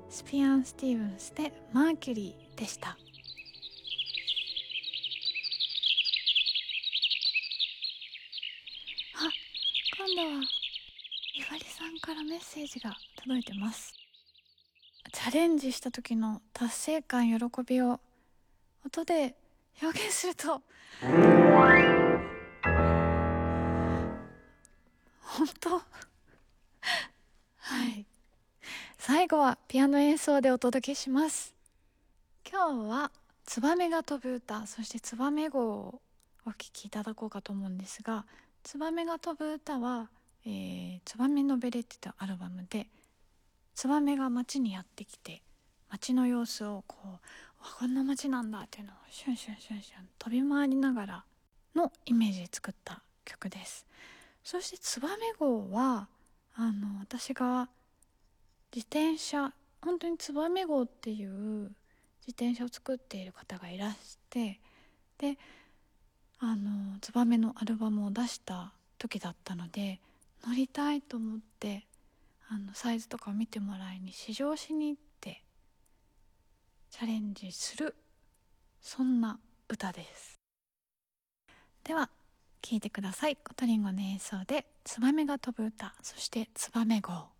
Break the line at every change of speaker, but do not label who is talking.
スピアン・スティーブンスでマーキュリーでした。今度はゆかりさんからメッセージが届いてます。チャレンジした時の達成感、喜びを音で表現すると本当はい。最後はピアノ演奏でお届けします。今日はツバメが飛ぶ歌、そしてツバメ号をお聴きいただこうかと思うんですが、ツバメが飛ぶ歌は、ツバメノベレッテというアルバムで、ツバメが街にやってきて街の様子をこんな街なんだっていうのをシュンシュンシュンシュン飛び回りながらのイメージで作った曲です。そしてツバメ号は私が自転車、本当にツバメ号っていう自転車を作っている方がいらして、でツバメのアルバムを出した時だったので、乗りたいと思ってサイズとかを見てもらいに試乗しに行ってチャレンジする、そんな歌です。では聴いてください。コトリンゴの演奏でツバメが飛ぶ歌、そしてツバメ号。